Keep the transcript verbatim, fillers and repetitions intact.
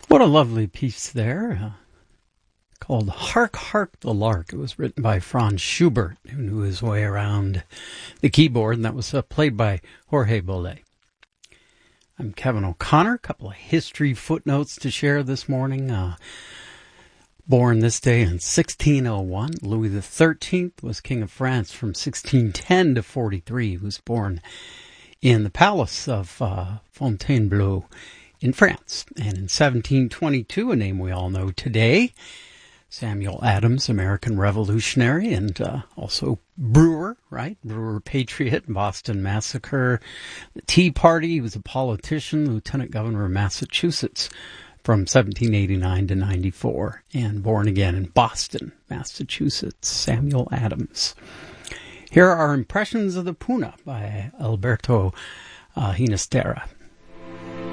What a lovely piece there, uh, called Hark, Hark the Lark. It was written by Franz Schubert, who knew his way around the keyboard, and that was uh, played by Jorge Bolet. I'm Kevin O'Connor. A couple of history footnotes to share this morning. Uh, born this day in sixteen oh one, Louis the thirteenth was King of France from sixteen ten to forty-three. He was born in the palace of uh, Fontainebleau in France. And in seventeen twenty-two, a name we all know today, Samuel Adams, American revolutionary, and uh, also Brewer, right? Brewer Patriot, Boston Massacre, the Tea Party. He was a politician, lieutenant governor of Massachusetts from seventeen eighty-nine to ninety-four, and born again in Boston, Massachusetts, Samuel Adams. Here are impressions of the Puna by Alberto uh, Ginastera.